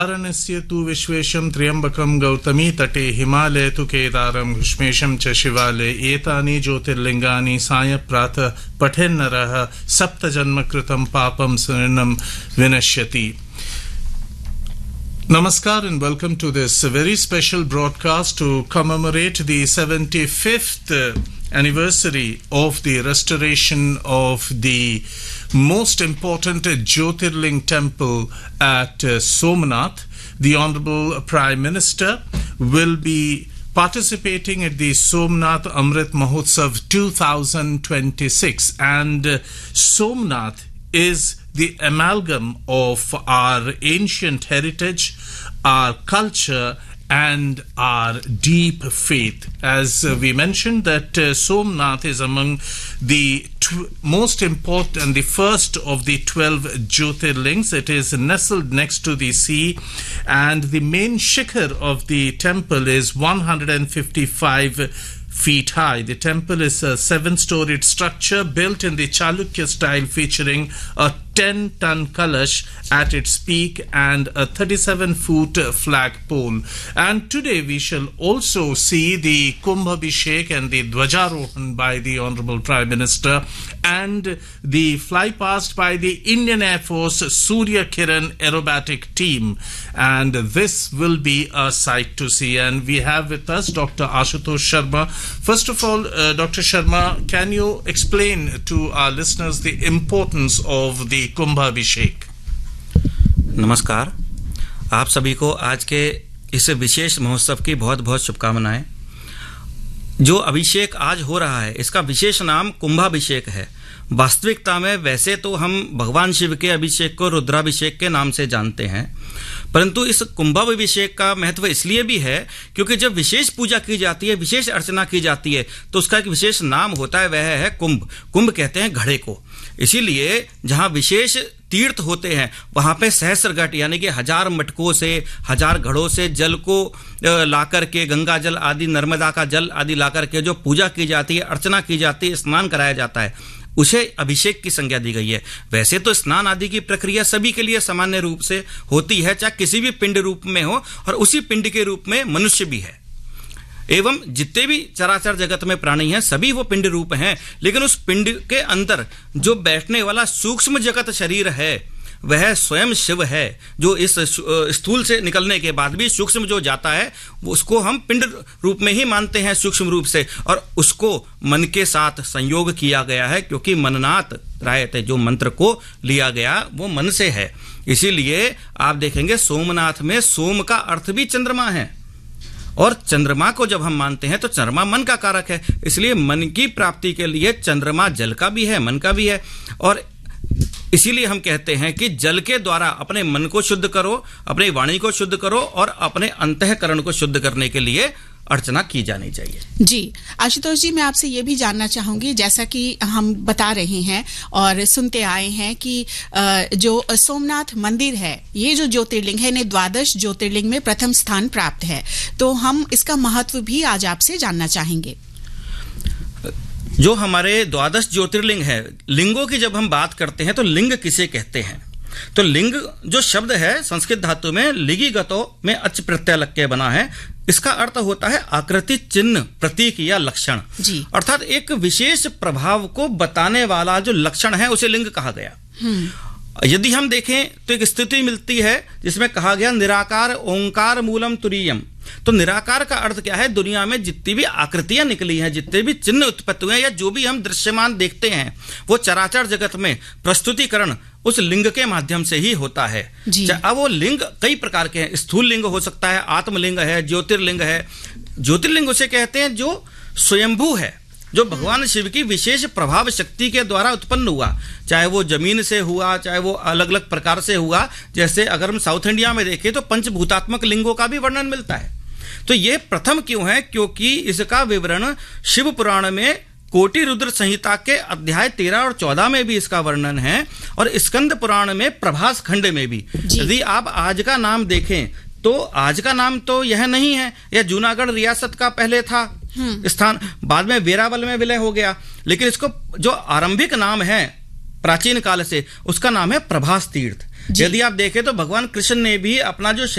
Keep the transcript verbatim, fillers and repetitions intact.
वाराणस्य तु विश्वेशं त्र्यंबकं गौतमी तटे हिमालये तु केदारं घुष्मेशं च शिवालये एतानि ज्योतिर्लिंगानि सायं प्रातः पठेन्नरः सप्तजन्मकृतं पापं स्वर्णं विनश्यति. Namaskar and welcome to this very special broadcast to commemorate the seventy-fifth anniversary of the restoration of the most important Jyotirling temple at uh, Somnath. The Honorable Prime Minister will be participating at the Somnath Amrit Mahotsav two thousand twenty-six, and uh, Somnath is the amalgam of our ancient heritage, our culture, and our deep faith. As uh, we mentioned that uh, Somnath is among the tw- most important and the first of the twelve Jyotirlings. It is nestled next to the sea, and the main shikhar of the temple is one hundred fifty-five feet high. The temple is a seven-storied structure built in the Chalukya style, featuring a ten-ton kalash at its peak and a thirty-seven foot flagpole. And today we shall also see the Kumbh Abhishek and the Dwajarohan by the Honorable Prime Minister, and the fly past by the Indian Air Force Surya Kiran aerobatic team. And this will be a sight to see. And we have with us Doctor Ashutosh Sharma. First of all, uh, Doctor Sharma, can you explain to our listeners the importance of the कुंभ अभिषेक? नमस्कार, आप सभी को आज के इस विशेष महोत्सव की बहुत बहुत शुभकामनाएं. जो अभिषेक आज हो रहा है इसका विशेष नाम कुंभाभिषेक है. वास्तविकता में वैसे तो हम भगवान शिव के अभिषेक को रुद्राभिषेक के नाम से जानते हैं, परंतु इस कुंभाभिषेक का महत्व इसलिए भी है क्योंकि जब विशेष पूजा की जाती है, विशेष अर्चना की जाती है, तो उसका एक विशेष नाम होता है, वह है कुंभ. कुंभ कहते हैं घड़े को. इसीलिए जहां विशेष तीर्थ होते हैं वहां पे सहस्र घट यानी कि हजार मटकों से, हजार घड़ों से जल को लाकर के, गंगा जल आदि, नर्मदा का जल आदि लाकर के जो पूजा की जाती है, अर्चना की जाती है, स्नान कराया जाता है, उसे अभिषेक की संज्ञा दी गई है. वैसे तो स्नान आदि की प्रक्रिया सभी के लिए सामान्य रूप से होती है, चाहे किसी भी पिंड रूप में हो, और उसी पिंड के रूप में मनुष्य भी है. एवं जितने भी चराचर जगत में प्राणी हैं सभी वो पिंड रूप हैं, लेकिन उस पिंड के अंदर जो बैठने वाला सूक्ष्म जगत शरीर है वह स्वयं शिव है, जो इस स्थूल से निकलने के बाद भी सूक्ष्म जो जाता है उसको हम पिंड रूप में ही मानते हैं, सूक्ष्म रूप से, और उसको मन के साथ संयोग किया गया है, क्योंकि मननाथ रायते, जो मंत्र को लिया गया वो मन से है. इसीलिए आप देखेंगे सोमनाथ में सोम का अर्थ भी चंद्रमा है, और चंद्रमा को जब हम मानते हैं तो चंद्रमा मन का कारक है. इसलिए मन की प्राप्ति के लिए चंद्रमा जल का भी है, मन का भी है, और इसीलिए हम कहते हैं कि जल के द्वारा अपने मन को शुद्ध करो, अपनी वाणी को शुद्ध करो, और अपने अंतःकरण को शुद्ध करने के लिए अर्चना की जानी चाहिए. जी आशुतोष जी, मैं आपसे ये भी जानना चाहूंगी, जैसा कि हम बता रहे हैं और सुनते आए हैं कि जो सोमनाथ मंदिर है, ये जो ज्योतिर्लिंग है, इन्हें द्वादश ज्योतिर्लिंग में प्रथम स्थान प्राप्त है, तो हम इसका महत्व भी आज आपसे जानना चाहेंगे. जो हमारे द्वादश ज्योतिर्लिंग है, लिंगों की जब हम बात करते हैं तो लिंग किसे कहते हैं, तो लिंग जो शब्द है संस्कृत धातु में लिगी गतो में अच प्रत्यय लग के बना है. इसका अर्थ होता है आकृति, चिन्ह, प्रतीक या लक्षण. अर्थात एक विशेष प्रभाव को बताने वाला जो लक्षण है उसे लिंग कहा गया. यदि हम देखें तो एक स्थिति मिलती है जिसमें कहा गया निराकार ओंकार मूलम तुरीयम. तो निराकार का अर्थ क्या है? दुनिया में जितनी भी आकृतियां निकली हैं, जितने भी चिन्ह उत्पत्ति हुए हैं, या जो भी हम दृश्यमान देखते हैं, वो चराचर जगत में प्रस्तुतिकरण उस लिंग के माध्यम से ही होता है. अब वो लिंग कई प्रकार के हैं. स्थूल लिंग हो सकता है, आत्मलिंग है, ज्योतिर्लिंग है. ज्योतिर्लिंग उसे कहते हैं जो स्वयंभू है, जो भगवान शिव की विशेष प्रभाव शक्ति के द्वारा उत्पन्न हुआ, चाहे वो जमीन से हुआ, चाहे वो अलग अलग प्रकार से हुआ. जैसे अगर हम साउथ इंडिया में देखें तो पंचभूतात्मक लिंगों का भी वर्णन मिलता है. तो ये प्रथम क्यों है? क्योंकि इसका विवरण शिव पुराण में कोटि रुद्र संहिता के अध्याय तेरह और चौदह में भी इसका वर्णन है, और स्कंद पुराण में प्रभास खंड में भी. यदि आप आज का नाम देखें तो आज का नाम तो यह नहीं है, यह जूनागढ़ रियासत का पहले था स्थान, बाद में वेरावल में विलय हो गया, लेकिन इसको जो आरंभिक नाम है प्राचीन काल से उसका नाम है प्रभास तीर्थ. यदि आप देखें तो भगवान कृष्ण ने भी अपना जो